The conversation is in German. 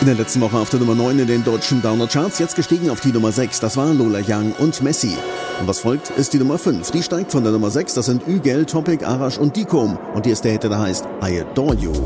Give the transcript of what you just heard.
In der letzten Woche auf der Nummer 9 in den deutschen Downer-Charts, jetzt gestiegen auf die Nummer 6. Das war Lola Young und Messi. Und was folgt, ist die Nummer 5. Die steigt von der Nummer 6. Das sind Ügel, Topic, Arash und Dikom. Und hier ist der Hit, der heißt I Adore You.